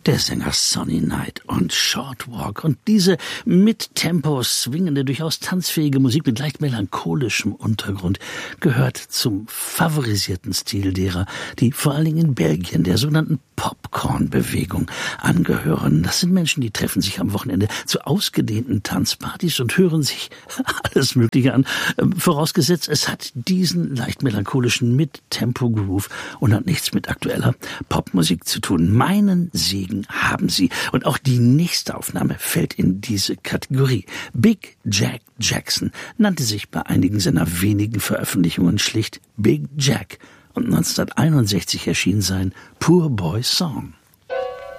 Der Sänger Sonny Knight und Short Walk und diese mit Tempo swingende, durchaus tanzfähige Musik mit leicht melancholischem Untergrund gehört zum favorisierten Stil derer, die vor allen Dingen in Belgien der sogenannten Popcorn-Bewegung angehören. Das sind Menschen, die treffen sich am Wochenende zu ausgedehnten Tanzpartys und hören sich alles Mögliche an, vorausgesetzt es hat diesen leicht melancholischen Mit-Tempo-Groove und hat nichts mit aktueller Popmusik zu tun. Meinen Segen haben sie. Und auch die nächste Aufnahme fällt in diese Kategorie. Big Jack Jackson nannte sich bei einigen seiner wenigen Veröffentlichungen schlicht Big Jack und 1961 erschien sein Poor Boy Song.